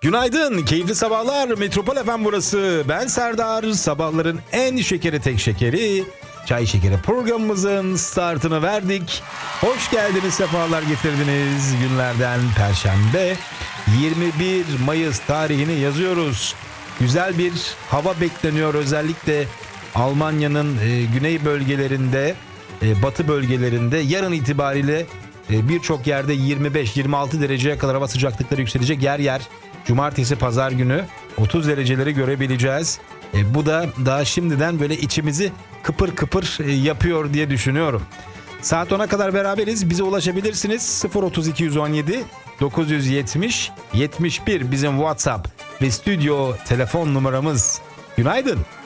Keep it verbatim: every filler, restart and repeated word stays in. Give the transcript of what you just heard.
Günaydın, keyifli sabahlar. Metropol F M burası. Ben Serdar. Sabahların en şekeri tek şekeri, Çay Şekeri programımızın startını verdik. Hoş geldiniz, sefalar getirdiniz. Günlerden Perşembe, yirmi bir Mayıs tarihini yazıyoruz. Güzel bir hava bekleniyor, özellikle Almanya'nın e, güney bölgelerinde, e, batı bölgelerinde yarın itibariyle e, birçok yerde yirmi beş yirmi altı dereceye kadar hava sıcaklıkları yükselecek. Yer yer cumartesi pazar günü otuz dereceleri görebileceğiz. E, bu da daha şimdiden böyle içimizi kıpır kıpır e, yapıyor diye düşünüyorum. Saat ona kadar beraberiz. Bize ulaşabilirsiniz. sıfır otuz iki on yedi dokuz yüz yetmiş yetmiş bir bizim WhatsApp ve stüdyo telefon numaramız. Günaydın.